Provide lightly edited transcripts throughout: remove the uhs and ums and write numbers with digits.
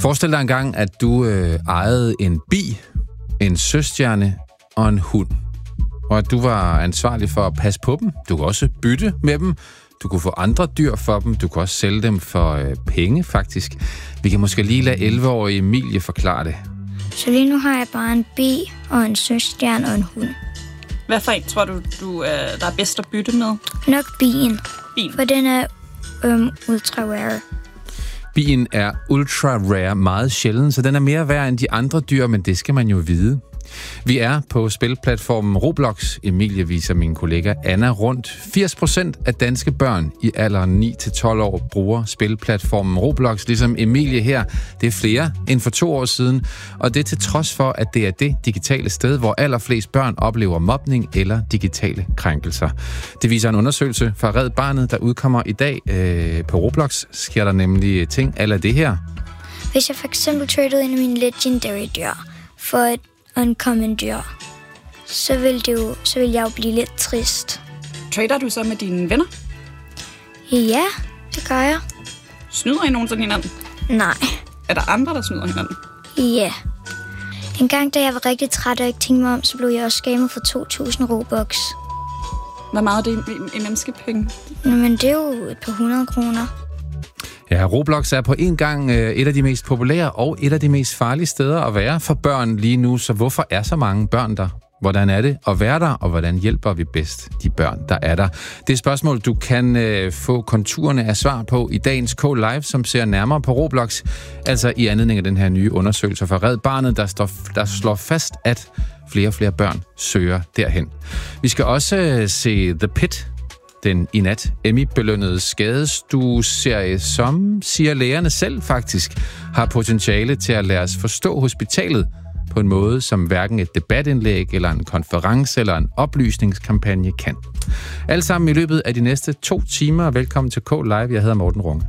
Forestil dig engang, at du ejede en bi, en søstjerne og en hund. Og at du var ansvarlig for at passe på dem. Du kunne også bytte med dem. Du kunne få andre dyr for dem. Du kunne også sælge dem for penge, faktisk. Vi kan måske lige lade 11-årige Emilie forklare det. Så lige nu har jeg bare en bi og en søstjerne og en hund. Hvad for en tror du der er bedst at bytte med? Nok bien. For den er ultra rare. Bien er ultra rare, meget sjælden, så den er mere værd end de andre dyr, men det skal man jo vide. Vi er på spilplatformen Roblox. Emilie viser min kollega Anna rundt. 80% af danske børn i alderen 9-12 år bruger spilplatformen Roblox, ligesom Emilie her. Det er flere end for 2 år siden, og det er til trods for, at det er det digitale sted, hvor allerflest børn oplever mobning eller digitale krænkelser. Det viser en undersøgelse fra Red Barnet, der udkommer i dag. På Roblox sker der nemlig ting a la det her. Hvis jeg for eksempel tradede en af mine legendary dyr for et uncommon dyr, så vil jeg jo blive lidt trist. Trader du så med dine venner? Ja, det gør jeg. Snyder I nogensinde hinanden? Nej. Er der andre, der snyder hinanden? Ja. En gang, da jeg var rigtig træt og ikke tænkte mig om, så blev jeg også scammet for 2.000 Robux. Hvor meget er det i menneskepenge? Men det er jo et par 100 kroner. Ja, Roblox er på en gang et af de mest populære og et af de mest farlige steder at være for børn lige nu. Så hvorfor er så mange børn der? Hvordan er det at være der, og hvordan hjælper vi bedst de børn, der er der? Det er et spørgsmål, du kan få konturerne af svar på i dagens K-Live, som ser nærmere på Roblox. Altså i anledning af den her nye undersøgelse fra Red Barnet, der slår fast, at flere og flere børn søger derhen. Vi skal også se The Pit, den i nat Emmy-belønnede skadestueserie, som, siger lægerne selv faktisk, har potentiale til at lade os forstå hospitalet på en måde, som hverken et debatindlæg eller en konference eller en oplysningskampagne kan. Alt sammen i løbet af de næste 2 timer. Velkommen til K-Live. Jeg hedder Morten Runge.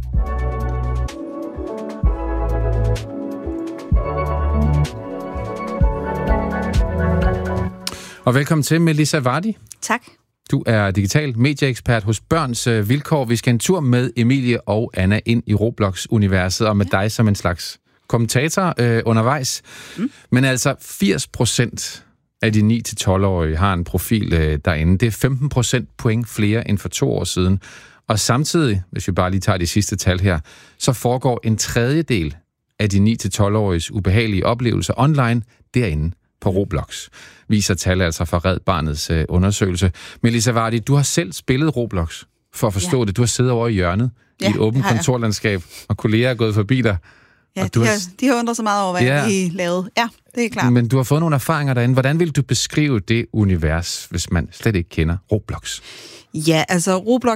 Og velkommen til Melissa Vardy. Tak. Du er digital medieekspert hos Børns Vilkår. Vi skal en tur med Emilie og Anna ind i Roblox-universet, og med dig som en slags kommentator undervejs. Men altså 80% af de 9-12-årige har en profil derinde. Det er 15% point flere end for 2 år siden. Og samtidig, hvis vi bare lige tager de sidste tal her, så foregår en tredjedel af de 9-12-åriges ubehagelige oplevelser online derinde på Roblox, viser tal altså fra Red Barnets undersøgelse. Melissa Vardy, du har selv spillet Roblox for at forstå det. Du har siddet over i hjørnet i et åbent kontorlandskab, og kolleger er gået forbi dig. Ja, de har undret så meget over, hvad I lavede. Ja, det er klart. Men du har fået nogle erfaringer derinde. Hvordan vil du beskrive det univers, hvis man slet ikke kender Roblox? Ja, altså Roblox